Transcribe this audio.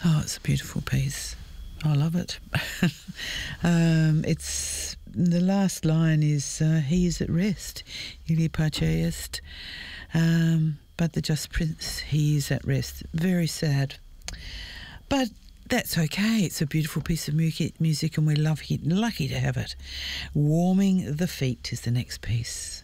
Oh, it's a beautiful piece. I love it. It's the last line is he is at rest, ili pace est, but the just prince, he is at rest. Very sad, but that's okay. It's a beautiful piece of music and we're lucky to have it. Warming the Feet is the next piece.